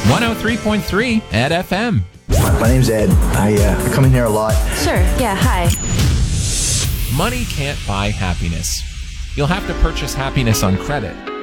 103.3 at FM. My name's Ed. I come in here a lot. Sure. Yeah, hi. Money can't buy happiness. You'll have to purchase happiness on credit.